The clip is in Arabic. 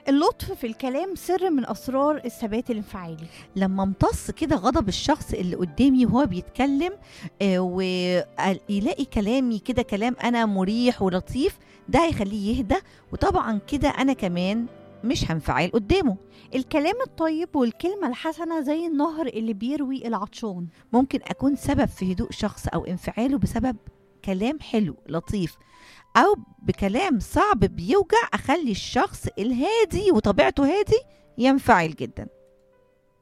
اللطف في الكلام سر من أسرار الثبات الانفعالي. لما امتص كده غضب الشخص اللي قدامي وهو بيتكلم، ويلاقي كلامي كده كلام أنا مريح ولطيف، ده هيخليه يهدى. وطبعا كده أنا كمان مش هنفعل قدامه. الكلام الطيب والكلمة الحسنة زي النهر اللي بيروي العطشان. ممكن أكون سبب في هدوء شخص أو انفعاله بسبب كلام حلو لطيف، أو بكلام صعب بيوجع أخلي الشخص الهادي وطبيعته هادي ينفعل جدا.